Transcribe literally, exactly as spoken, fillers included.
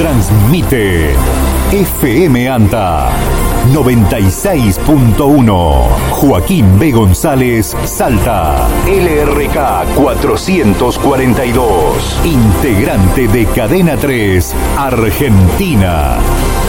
Transmite F M Anta noventa y seis punto uno. Joaquín B. González, Salta. L R K cuatrocientos cuarenta y dos. Integrante de Cadena tres, Argentina.